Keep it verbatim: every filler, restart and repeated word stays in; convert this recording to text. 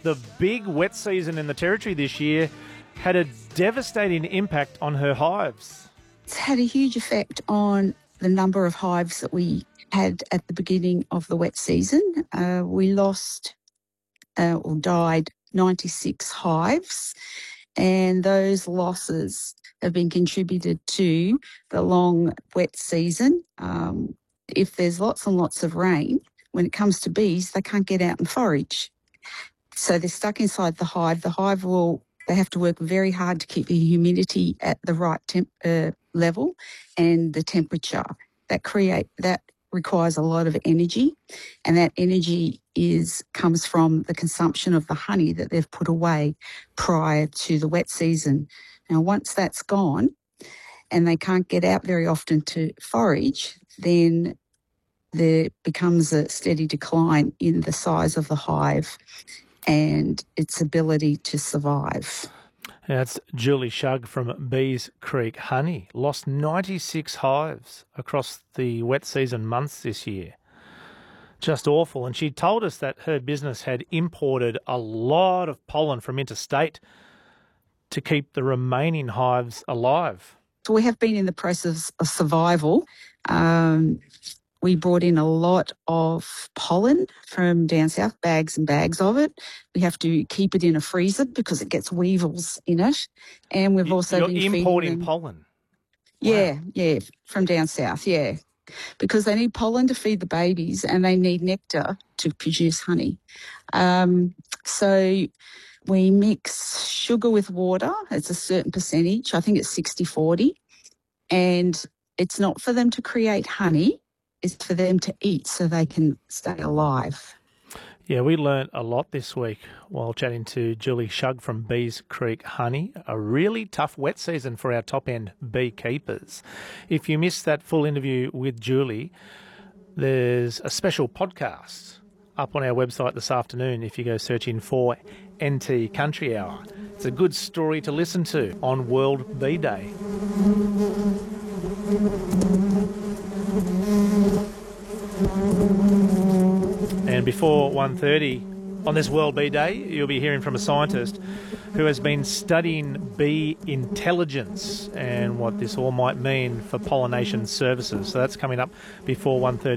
The big wet season in the Territory this year had a devastating impact on her hives. It's had a huge effect on the number of hives that we had at the beginning of the wet season. Uh, we lost uh, or died ninety-six hives, and those losses have been contributed to the long wet season. Um, if there's lots and lots of rain, when it comes to bees, they can't get out and forage. So they're stuck inside the hive. The hive will, they have to work very hard to keep the humidity at the right temp, uh, level and the temperature. That create, that requires a lot of energy, and that energy is comes from the consumption of the honey that they've put away prior to the wet season. Now, once that's gone and they can't get out very often to forage, then there becomes a steady decline in the size of the hive and its ability to survive. That's Julie Shug from Bees Creek Honey. Lost ninety-six hives across the wet season months this year. Just awful. And she told us that her business had imported a lot of pollen from interstate to keep the remaining hives alive. So we have been in the process of survival. Um, we brought in a lot of pollen from down south, bags and bags of it. We have to keep it in a freezer because it gets weevils in it. And we've also You're been importing them... pollen? Yeah, wow. yeah, from down south, yeah. Because they need pollen to feed the babies and they need nectar to produce honey. Um, so we mix sugar with water. It's a certain percentage. I think it's sixty forty. And it's not for them to create honey. It's for them to eat so they can stay alive. Yeah, we learnt a lot this week while chatting to Julie Shug from Bees Creek Honey. A really tough wet season for our top-end beekeepers. If you missed that full interview with Julie, there's a special podcast up on our website this afternoon if you go searching for N T Country Hour. It's a good story to listen to on World Bee Day. And before one thirty on this World Bee Day, you'll be hearing from a scientist who has been studying bee intelligence and what this all might mean for pollination services. So that's coming up before one thirty.